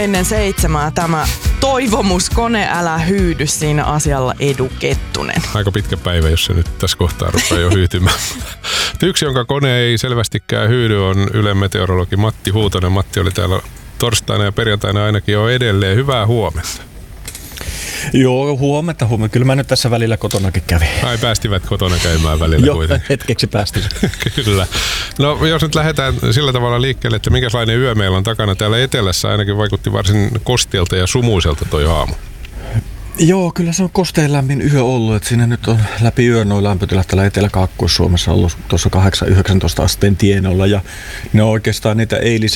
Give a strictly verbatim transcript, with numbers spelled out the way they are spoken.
ennen seitsemää tämä toivomus kone, älä hyydy siinä asialla Edu Kettunen. Aika pitkä päivä, jos se nyt tässä kohtaa rupeaa jo hyytymään. Yksi, jonka kone ei selvästikään hyydy, on Ylen meteorologi Matti Huutonen. Matti oli täällä torstaina ja perjantaina ainakin jo edelleen. Hyvää huomenta. Joo, huomenta, huomenta. Kyllä mä nyt tässä välillä kotonakin kävin. Ai, päästivät kotona käymään välillä Joo, kuitenkin. hetkeksi päästiin. Kyllä. No jos nyt lähdetään sillä tavalla liikkeelle, että minkälainen yö meillä on takana. Täällä etelässä ainakin vaikutti varsin kosteelta ja sumuiselta toi aamu. Joo, kyllä se on kosteen lämmin yö ollut. Että siinä nyt on läpi yön noin lämpötilat täällä Etelä-Kaakkois-Suomessa ollut tuossa kahdeksan yhdeksäntoista asteen tienoilla. Ja ne on oikeastaan niitä eilis